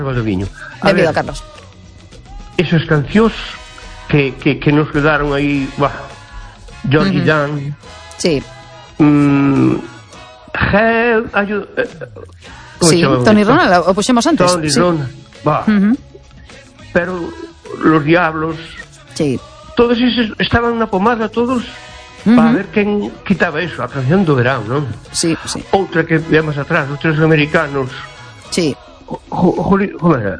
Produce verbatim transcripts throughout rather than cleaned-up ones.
Valdoviño. Benvido, Carlos. Esas cancións que, que, que nos quedaron aí, bah, Georgie uh -huh. Dan. Sí. Mm, Hell, ayuda, eh, sí, Tony Ronald, o puxemos antes. Tony sí. Ronald, bah. Uh -huh. Pero Los Diablos. Sí. Todos esos estaban na pomada, todos. Uh -huh. Para ver quen quitaba eso, a canción do verán, non? Sí, sí. Outra que veamos atrás, os tres americanos. Sí. ¿Cómo era?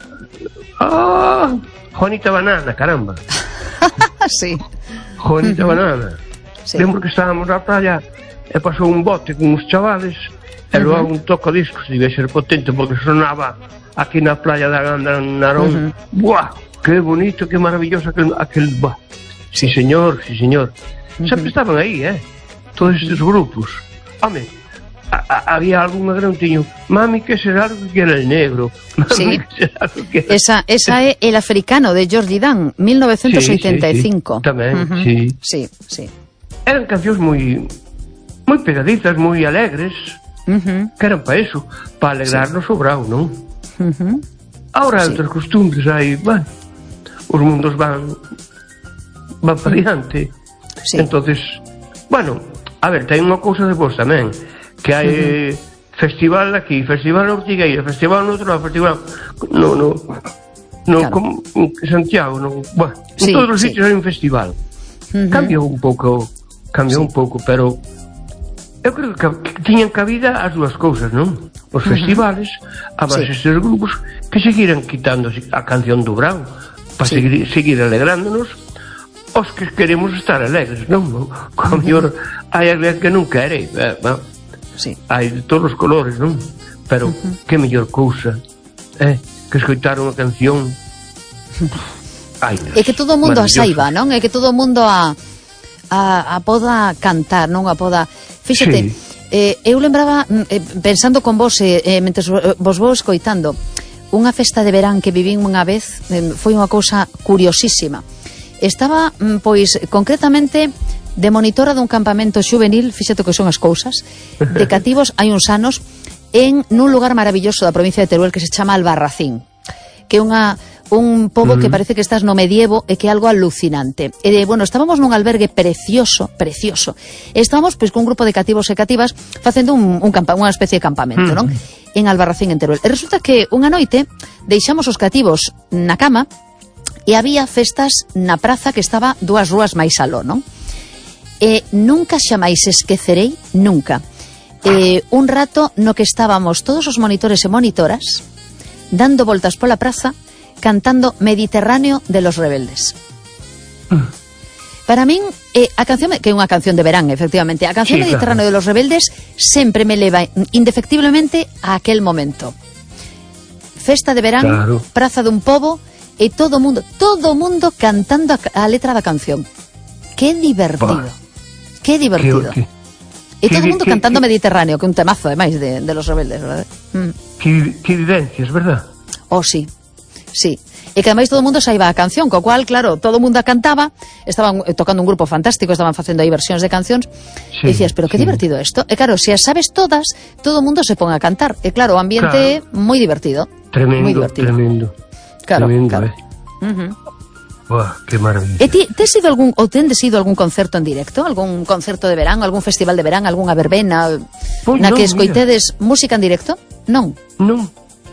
Ah, Juanita Banana, caramba. Sí. Juanita uh -huh. Banana. Sí. Lembro que estábamos na playa e pasou un bote con uns chavales e uh -huh. logo un tocadiscos, debe ser potente porque sonaba aquí na playa da Ganda Narón. Uh -huh. Buah, qué bonito, qué maravilloso aquel, aquel buah. Sí, señor, sí, señor. Uh -huh. Sempre estaban aí, eh? Todos estes grupos. Home, a, a, había algún agrantiño. Mami, que será lo que quiere el negro. Mami, sí. Que será lo que... Esa, esa é El Africano de Georgie Dan, mil novecientos oitenta e cinco. Sí, sí, sí. Tamén, uh -huh. sí. Sí, sí. Eran cancións moi moi pegadizas, moi alegres, uh -huh. que eran para eso, para alegrarnos sí. o brao, non? Uh -huh. Ahora sí. outras costumbres hai, bueno, os mundos van van para diante. Sí. Entonces, bueno, a ver, ten unha cousa de vos tamén, que hai uh -huh. festival aquí, festival na Ortigueira, festival no outro, festival no, no, no claro. Como en Santiago, no, bueno, sí, en todos os sí. sitios hai un festival. Uh -huh. Cambiou un pouco, cambiou sí. un pouco, pero eu creo que, que tiñan cabida as dúas cousas, non? Os festivales, uh -huh. a base sí. estes grupos que seguiran quitando a canción do brao para sí. seguir, seguir alegrándonos os que queremos estar alegres, non? Como mellor hai alguén que non quere, eh, bueno, sí. hai de todos os colores, non? Pero uh -huh. que mellor cousa eh, que escoitar unha canción. Ai, é que todo o mundo a saiba, non? É que todo o mundo a a, a poda cantar, non? A poda... Fíxate, sí. eh, eu lembraba, eh, pensando con vos, eh, eh, mentre vos vou escoitando, unha festa de verán que vivín unha vez, eh, foi unha cousa curiosísima. Estaba, pois, concretamente de monitora dun campamento xuvenil, fíxate que son as cousas, de cativos hai uns anos, en nun lugar maravilloso da provincia de Teruel que se chama Albarracín, que é unha un pobo que parece que estás no medievo e que é algo alucinante. E de, bueno, estábamos nun albergue precioso, precioso. E estábamos pois con un grupo de cativos e cativas facendo un, un campa, unha especie de campamento, non? En Albarracín, en Teruel. E resulta que unha noite deixamos os cativos na cama e había festas na praza que estaba dúas rúas máis aló, non? E nunca xamais esquecerei, nunca, eh, un rato no que estábamos todos os monitores e monitoras dando voltas pola praza cantando Mediterráneo de los Rebeldes. Mm. Para min, eh, a canción, que é unha canción de verán, efectivamente, a canción sí, Mediterráneo claro. de los Rebeldes sempre me leva indefectiblemente a aquel momento. Festa de verán, claro. praza dun pobo, e todo o mundo, todo o mundo cantando a, a letra da canción. Que divertido. Bah. Que divertido. Que, que, e todo o mundo que, cantando que, Mediterráneo, que un temazo, ademais, de, de los Rebeldes, verdad? Mm. Que, que vivencias, verdad? Oh, sí. Sí, e que ademais todo o mundo saiba a canción, co cual, claro, todo o mundo a cantaba, estaban tocando un grupo fantástico, estaban facendo aí versións de cancións, sí, e dicías, pero que sí. divertido isto. E claro, se as sabes todas, todo o mundo se pon a cantar. E claro, o ambiente claro. moi divertido. Tremendo, moi divertido. tremendo. Claro, tremendo, claro. Eh. Uh -huh. Buah, que maravilla. E ti, tes ido algún, ou tendes ido algún concerto en directo? Algún concerto de verán, algún festival de verán, algunha verbena, pues na no, que escoitedes mira. música en directo? Non? Non.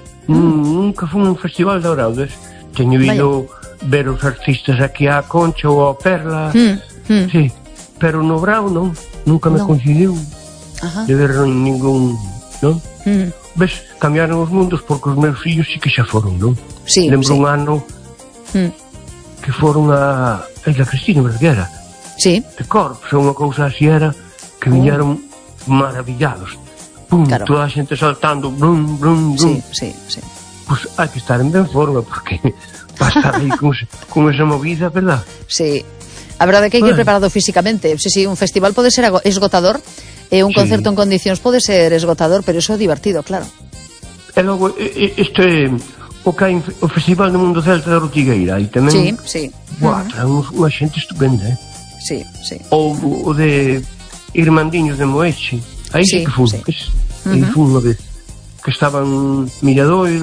Mm. Nunca fui un festival de Oraudes. Teño ido Vaya. ver os artistas aquí a Concha ou a Perla, mm, mm. sí, pero no Brao non, nunca me no. coincidiu Ajá. de ver ningún, non? Mm. Ves, cambiaron os mundos porque os meus fillos sí que xa foron, non? Sí, Lembro sí. un ano mm. que foron a Isla Cristina, verdad? Sí. De Corpus, unha cousa así era, que viñeron oh. maravillados. Pum, claro. Toda a xente saltando, brum, brum, brum. Sí, sí, sí. Pues hai que estar en ben forma, porque para estar aí con, con esa movida, verdad? Sí, a verdade é que hai que ir preparado físicamente. Si, si, un festival pode ser esgotador, e un sí. concerto en condicións pode ser esgotador, pero iso é divertido, claro. E logo, isto é o que hai o Festival do Mundo Celta da Ortigueira, aí tamén... Sí, sí. Buah, uh -huh. traen unha xente estupenda, eh? Sí, sí. Ou o de Irmandiños de Moeche, aí sí, sí que fui, sí. que, uh -huh. fui unha vez, que estaban Milladoiro,